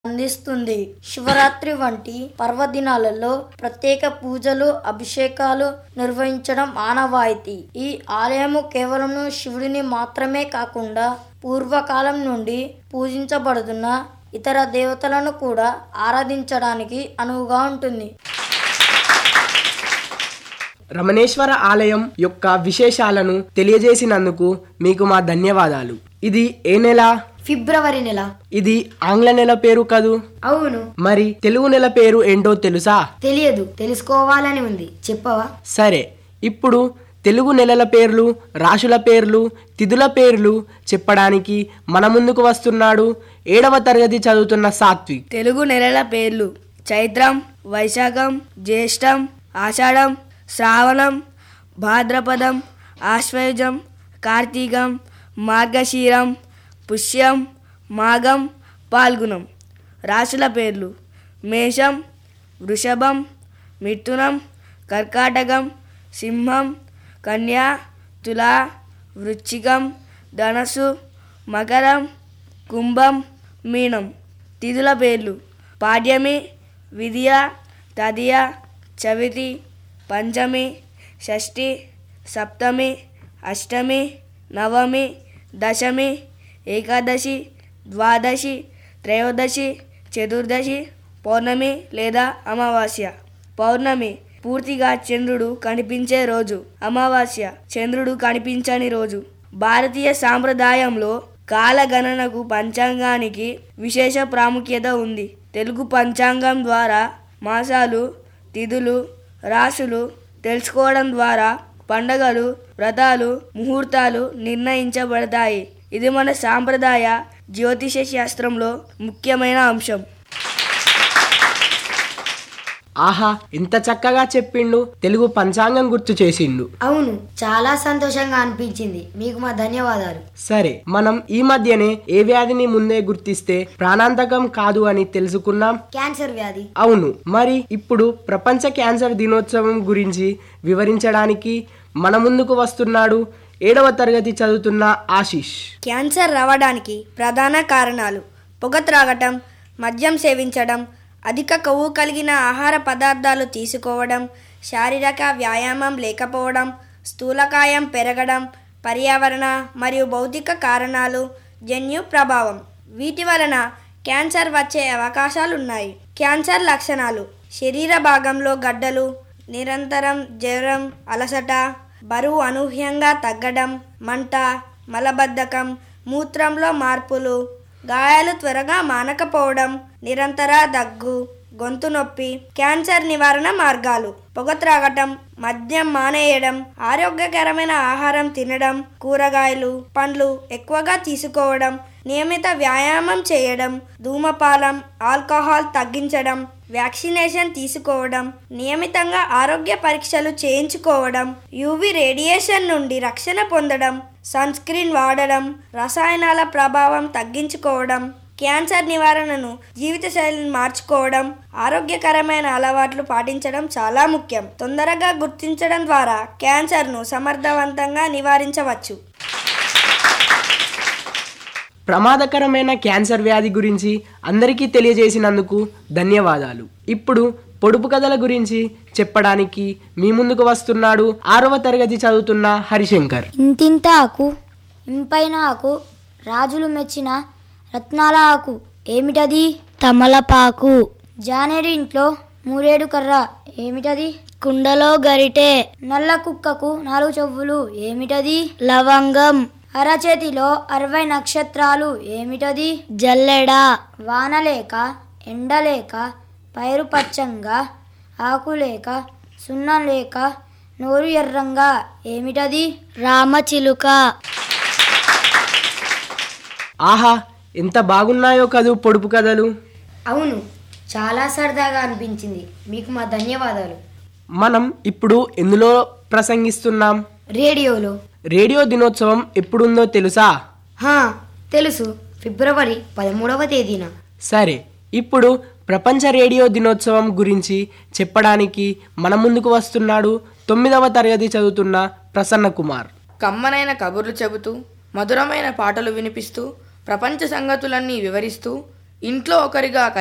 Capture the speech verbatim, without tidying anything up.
అందిస్తుంది. శివరాత్రి వంటి పర్వదినాలలో ప్రత్యేక పూజలు, అభిషేకాలు నిర్వహించడం ఆనవాయితీ. ఈ ఆలయము కేవలం శివుడిని మాత్రమే కాకుండా పూర్వకాలం నుండి పూజించబడుతున్న ఇతర దేవతలను కూడా ఆరాధించడానికి అనువుగా ఉంటుంది. రమణేశ్వర ఆలయం యొక్క విశేషాలను తెలియజేసినందుకు మీకు మా ధన్యవాదాలు. ఇది ఏ నెల? ఫిబ్రవరి నెల. ఇది ఆంగ్ల నెల పేరు కదూ? అవును. మరి తెలుగు నెల పేరు ఏంటో తెలుసా? తెలియదు, తెలుసుకోవాలని ఉంది, చెప్పవా? సరే, ఇప్పుడు తెలుగు నెలల పేర్లు, రాశుల పేర్లు, తిథుల పేర్లు చెప్పడానికి మన ముందుకు వస్తున్నాడు ఏడవ తరగతి చదువుతున్న సాత్విక్. తెలుగు నెలల పేర్లు: చైత్రం, వైశాఖం, జ్యేష్టం, ఆషాఢం, శ్రావణం, భాద్రపదం, ఆశ్వయుజం, కార్తీకం, మార్గశీరం, పుష్యం, మాఘం, పాల్గుణం. రాశుల పేర్లు: మేషం, వృషభం, మిథునం, కర్కాటకం, సింహం, కన్యా, తుల, వృశ్చికం, ధనస్సు, మకరం, కుంభం, మీనం. తిథుల పేర్లు: పాడ్యమి, విద్య, తదియ, చవితి, పంచమి, షష్ఠి, సప్తమి, అష్టమి, నవమి, దశమి, ఏకాదశి, ద్వాదశి, త్రయోదశి, చతుర్దశి, పౌర్ణమి లేదా అమావాస్య. పౌర్ణమి పూర్తిగా చంద్రుడు కనిపించే రోజు. అమావాస్య చంద్రుడు కనిపించని రోజు. భారతీయ సాంప్రదాయంలో కాలగణనకు పంచాంగానికి విశేష ప్రాముఖ్యత ఉంది. తెలుగు పంచాంగం ద్వారా మాసాలు, తిథులు, రాశులు తెలుసుకోవడం ద్వారా పండగలు, వ్రతాలు, ముహూర్తాలు నిర్ణయించబడతాయి. ఇది మన సాంప్రదాయ జ్యోతిష శాస్త్రంలో ముఖ్యమైన అంశం. ఆహా, ఎంత చక్కగా చెప్పిండు, తెలుగు పంచాంగం గుర్తు చేసిండు. అవును, చాలా సంతోషంగా అనిపించింది. మీకు మా ధన్యవాదాలు. సరే, మనం ఈ మధ్యనే ఏ వ్యాధిని ముందే గుర్తిస్తే ప్రాణాంతకం కాదు అని తెలుసుకున్నాం. క్యాన్సర్ వ్యాధి. అవును, మరి ఇప్పుడు ప్రపంచ క్యాన్సర్ దినోత్సవం గురించి వివరించడానికి మన ముందుకు వస్తున్నాడు ఏడవ తరగతి చదువుతున్న ఆశీష్. క్యాన్సర్ రావడానికి ప్రధాన కారణాలు: పొగ త్రాగటం, మద్యం సేవించడం, అధిక కొవ్వు కలిగిన ఆహార పదార్థాలు తీసుకోవడం, శారీరక వ్యాయామం లేకపోవడం, స్థూలకాయం పెరగడం, పర్యావరణ మరియు భౌతిక కారణాలు, జన్యు ప్రభావం. వీటి వలన క్యాన్సర్ వచ్చే అవకాశాలున్నాయి. క్యాన్సర్ లక్షణాలు: శరీర భాగంలో గడ్డలు, నిరంతరం జ్వరం, అలసట, బరువు అనూహ్యంగా తగ్గడం, మంట, మలబద్ధకం, మూత్రంలో మార్పులు, గాయాలు త్వరగా మానకపోవడం, నిరంతర దగ్గు, గొంతు నొప్పి. క్యాన్సర్ నివారణ మార్గాలు: పొగ త్రాగటం, మద్యం మానేయడం, ఆరోగ్యకరమైన ఆహారం తినడం, కూరగాయలు, పండ్లు ఎక్కువగా తీసుకోవడం, నియమిత వ్యాయామం చేయడం, ధూమపానం, ఆల్కహాల్ తగ్గించడం, వ్యాక్సినేషన్ తీసుకోవడం, నియమితంగా ఆరోగ్య పరీక్షలు చేయించుకోవడం, యూవీ రేడియేషన్ నుండి రక్షణ పొందడం, సన్ స్క్రీన్ వాడడం, రసాయనాల ప్రభావం తగ్గించుకోవడం. క్యాన్సర్ నివారణను జీవితశైలిని మార్చుకోవడం, ఆరోగ్యకరమైన అలవాట్లు పాటించడం చాలా ముఖ్యం. తొందరగా గుర్తించడం ద్వారా క్యాన్సర్ను సమర్థవంతంగా నివారించవచ్చు. ప్రమాదకరమైన క్యాన్సర్ వ్యాధి గురించి అందరికీ తెలియజేసినందుకు ధన్యవాదాలు. ఇప్పుడు పొడుపు కథల గురించి చెప్పడానికి మీ ముందుకు వస్తున్నాడు ఆరవ తరగతి చదువుతున్న హరిశంకర్. ఇంతింత ఆకు, ఇంపైన ఆకు, రాజులు మెచ్చిన రత్నాల ఆకు, ఏమిటది? తమలపాకు. జానేడు ఇంట్లో మూరేడు కర్ర, ఏమిటది? కుండలో గరిటె. నల్ల కుక్కకు నాలుగు చెవులు, ఏమిటది? లవంగం. అరచేతిలో అరవై నక్షత్రాలు, ఏమిటది? జల్లెడ. వానలేక, ఎండలేక, పైరు పచ్చంగా, ఆకులేక, సున్నం లేక, నోరు ఎర్రంగా, ఏమిటది? రామచిలుక. ఆహా, ఎంత బాగున్నాయో కదూ పొడుపు కథలు. అవును, చాలా సరదాగా అనిపించింది. మీకు మా ధన్యవాదాలు. మనం ఇప్పుడు ఎందులో ప్రసంగిస్తున్నాం? రేడియోలో. రేడియో దినోత్సవం ఎప్పుడుందో తెలుసా? హా, తెలుసు. ఫిబ్రవరి పదమూడవ తేదీన. సరే, ఇప్పుడు ప్రపంచ రేడియో దినోత్సవం గురించి చెప్పడానికి మన ముందుకు వస్తున్నాడు తొమ్మిదవ తరగతి చదువుతున్న ప్రసన్న కుమార్. కమ్మనైన కబుర్లు చెబుతూ, మధురమైన పాటలు వినిపిస్తూ, ప్రపంచ సంగతులన్నీ వివరిస్తూ, ఇంట్లో ఒకరిగా